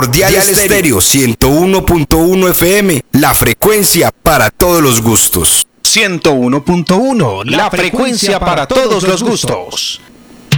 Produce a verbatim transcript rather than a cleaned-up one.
Primordial Estéreo ciento uno punto uno F M, la frecuencia para todos los gustos. ciento uno punto uno, la frecuencia para todos los gustos.